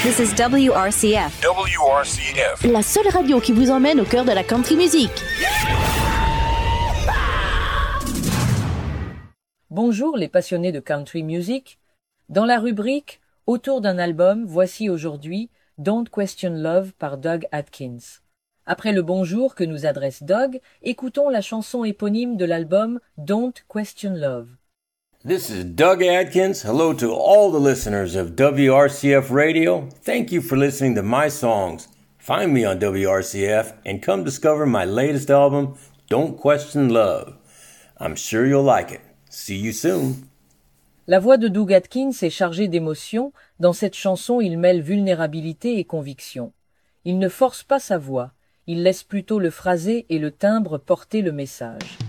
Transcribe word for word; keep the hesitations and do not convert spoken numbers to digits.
This is W R C F. W R C F. La seule radio qui vous emmène au cœur de la country music. Bonjour les passionnés de country music. Dans la rubrique Autour d'un album, voici aujourd'hui Don't Question Love par Doug Atkins. Après le bonjour que nous adresse Doug, écoutons la chanson éponyme de l'album Don't Question Love. This is Doug Atkins. Hello to all the listeners of W R C F Radio. Thank you for listening to my songs. Find me on W R C F and come discover my latest album, Don't Question Love. I'm sure you'll like it. See you soon. La voix de Doug Atkins est chargée d'émotion. Dans cette chanson, il mêle vulnérabilité et conviction. Il ne force pas sa voix. Il laisse plutôt le phrasé et le timbre porter le message.